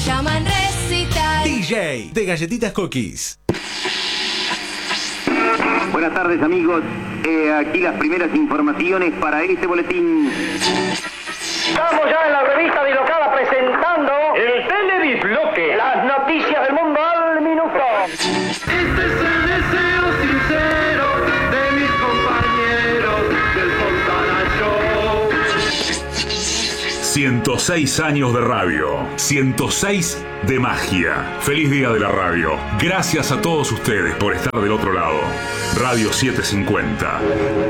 Llaman recital. DJ de Galletitas Cookies. Buenas tardes, amigos. Aquí las primeras informaciones para este boletín. Estamos ya en la revista Bilocada presentando el Teledisloque, las noticias del mundo al minuto. Este es el deseo sincero de mis compañeros del Fontana Show. 106 años de radio, 106 de magia. Feliz día de la radio. Gracias a todos ustedes por estar del otro lado. Radio 750.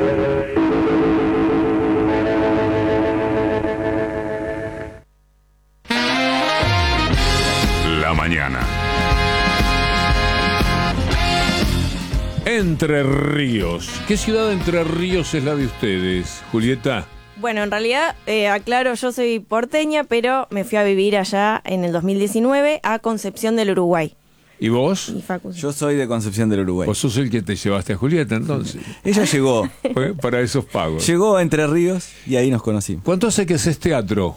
La mañana. Entre Ríos. ¿Qué ciudad de Entre Ríos es la de ustedes, Julieta? Bueno, en realidad, aclaro, yo soy porteña, pero me fui a vivir allá en el 2019 a Concepción del Uruguay. ¿Y vos? Y Facu. Yo soy de Concepción del Uruguay. Vos sos el que te llevaste a Julieta, entonces. Ella llegó. Para esos pagos. Llegó a Entre Ríos y ahí nos conocimos. ¿Cuánto hace que haces teatro?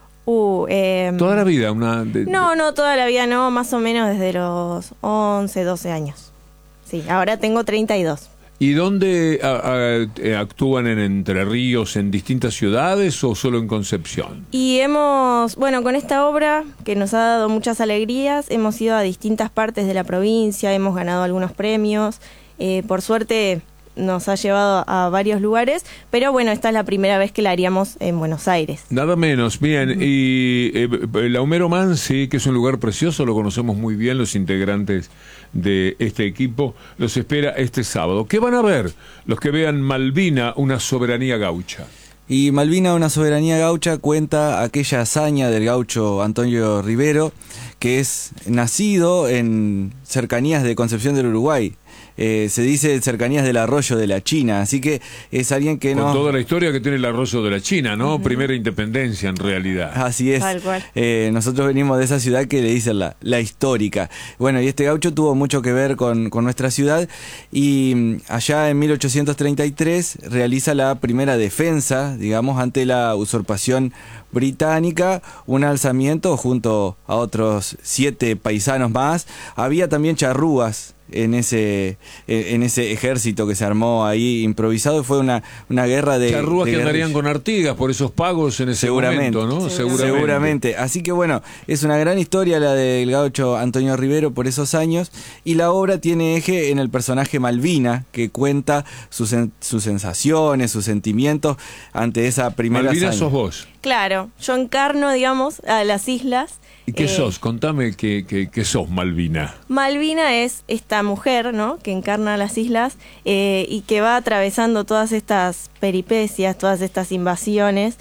¿Toda la vida? No, toda la vida no, más o menos desde los 11, 12 años. Sí, ahora tengo 32. ¿Y dónde actúan en Entre Ríos? ¿En distintas ciudades o solo en Concepción? Y con esta obra que nos ha dado muchas alegrías, hemos ido a distintas partes de la provincia, hemos ganado algunos premios, por suerte nos ha llevado a varios lugares, pero bueno, esta es la primera vez que la haríamos en Buenos Aires. Nada menos, bien. Y el Homero Mansi, que es un lugar precioso, lo conocemos muy bien los integrantes de este equipo, los espera este sábado. ¿Qué van a ver los que vean Malvina, una soberanía gaucha? Y Malvina, una soberanía gaucha, cuenta aquella hazaña del gaucho Antonio Rivero, que es nacido en cercanías de Concepción del Uruguay. Se dice cercanías del arroyo de la China, así que es alguien que Con toda la historia que tiene el arroyo de la China, ¿no? Primera independencia en realidad. Así es. Tal cual. Nosotros venimos de esa ciudad que le dicen la histórica. Bueno, y este gaucho tuvo mucho que ver con nuestra ciudad y allá en 1833 realiza la primera defensa, digamos, ante la usurpación británica, un alzamiento junto a otros 7 paisanos más. Había también charrúas en ese ejército que se armó ahí improvisado. Fue una guerra de charrúas de que andarían con Artigas por esos pagos en ese momento, ¿no? Seguramente. Así que bueno, es una gran historia la del gaucho Antonio Rivero por esos años, y la obra tiene eje en el personaje Malvina, que cuenta sus sensaciones, sus sentimientos ante esa primera Malvina hazaña. sos vos. Claro, yo encarno, digamos, a las islas. ¿Y qué sos? Contame qué sos, Malvina. Malvina es esta mujer, ¿no?, que encarna a las islas y que va atravesando todas estas peripecias, todas estas invasiones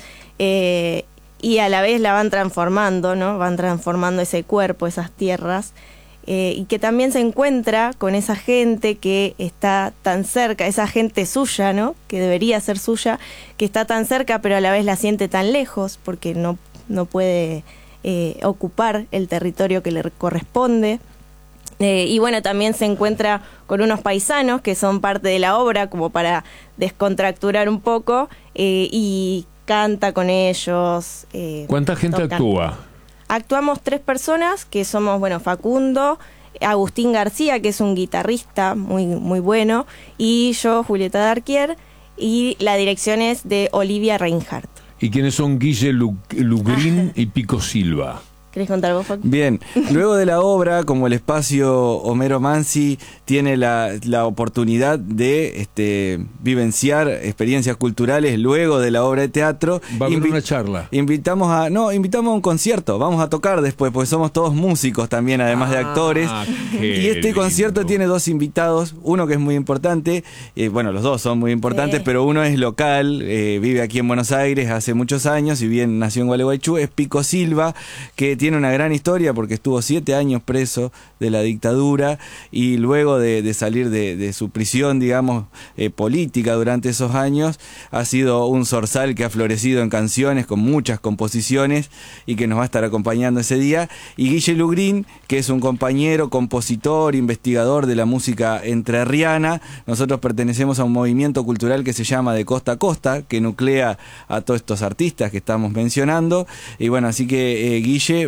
y a la vez la van transformando, ¿no? Van transformando ese cuerpo, esas tierras, y que también se encuentra con esa gente que está tan cerca, esa gente suya, ¿no?, que debería ser suya, que está tan cerca pero a la vez la siente tan lejos porque no puede ocupar el territorio que le corresponde. Y bueno, también se encuentra con unos paisanos que son parte de la obra como para descontracturar un poco, y canta con ellos. ¿Cuánta gente actúa? Actuamos 3 personas, que somos, Facundo, Agustín García, que es un guitarrista muy, muy bueno, y yo, Julieta Darquier, y la dirección es de Olivia Reinhardt. ¿Y quiénes son Guille Lugrin y Pico Silva? ¿Querés contar vos, Facu? Bien, luego de la obra, como el espacio Homero Mansi tiene la oportunidad de vivenciar experiencias culturales luego de la obra de teatro, va a haber una charla. Invitamos a un concierto, vamos a tocar después, porque somos todos músicos también, además de actores. Y este concierto tiene 2 invitados, uno que es muy importante, los dos son muy importantes, pero uno es local, vive aquí en Buenos Aires hace muchos años, y bien nació en Gualeguaychú, es Pico Silva, que tiene una gran historia porque estuvo 7 años preso de la dictadura, y luego de salir de su prisión, digamos, política durante esos años, ha sido un zorzal que ha florecido en canciones con muchas composiciones y que nos va a estar acompañando ese día. Y Guille Lugrin, que es un compañero, compositor, investigador de la música entrerriana. Nosotros pertenecemos a un movimiento cultural que se llama De Costa a Costa, que nuclea a todos estos artistas que estamos mencionando. Y bueno, así que Guille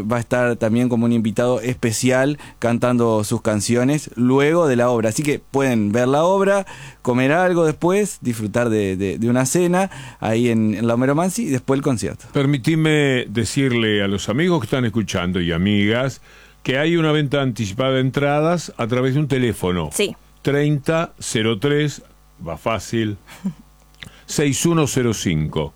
va a estar también como un invitado especial cantando sus canciones luego de la obra. Así que pueden ver la obra, comer algo después, disfrutar de una cena ahí en la Homero Mansi y después el concierto. Permitime decirle a los amigos que están escuchando y amigas que hay una venta anticipada de entradas a través de un teléfono. Sí. 3003, va fácil, 6105.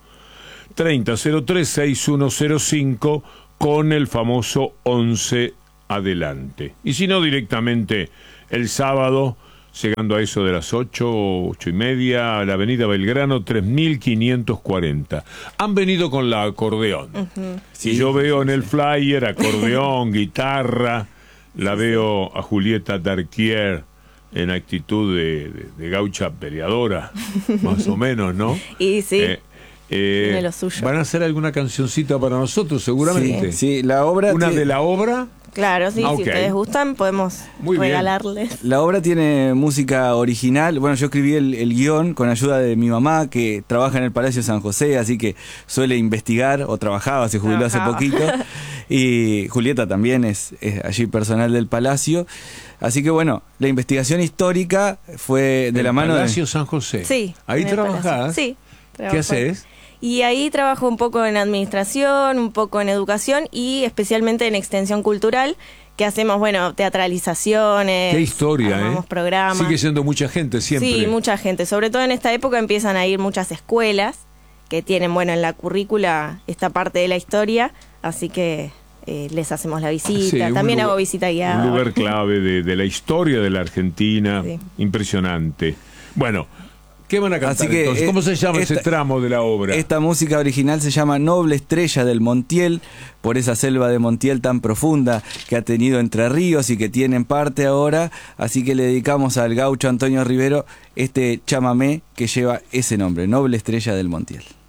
3003-6105 con el famoso 11 adelante. Y si no, directamente el sábado, llegando a eso de las 8:30, a la avenida Belgrano 3540. Han venido con la acordeón. Sí, y yo veo en el flyer acordeón, guitarra, la veo a Julieta Darquier en actitud de gaucha peleadora, más o menos, ¿no? Y sí. Tiene lo suyo. ¿Van a hacer alguna cancioncita para nosotros, seguramente? Sí, la obra... ¿Una de la obra? Claro, sí, Okay. si ustedes gustan, podemos Muy bien. regalarles. La obra tiene música original. Bueno, yo escribí el guión con ayuda de mi mamá, que trabaja en el Palacio San José, así que suele investigar, o trabajaba, se jubiló hace poquito. Y Julieta también es allí personal del Palacio. Así que bueno, la investigación histórica fue de la mano de... Palacio San José. Sí. ¿Ahí en el trabajás? Palacio. Sí. ¿Qué trabajo. haces? Y ahí trabajo un poco en administración, un poco en educación y especialmente en extensión cultural, que hacemos, bueno, teatralizaciones. Qué historia, armamos programas. Sigue siendo mucha gente siempre. Sí, mucha gente. Sobre todo en esta época empiezan a ir muchas escuelas que tienen, bueno, en la currícula esta parte de la historia, así que les hacemos la visita. Sí, también lugar, hago visita guiada. Un lugar clave de la historia de la Argentina. Sí. Impresionante. Bueno, ¿qué van a cantar Así que, entonces? ¿Cómo se llama ese tramo de la obra? Esta música original se llama Noble Estrella del Montiel, por esa selva de Montiel tan profunda que ha tenido Entre Ríos y que tiene en parte ahora. Así que le dedicamos al gaucho Antonio Rivero este chamamé que lleva ese nombre, Noble Estrella del Montiel.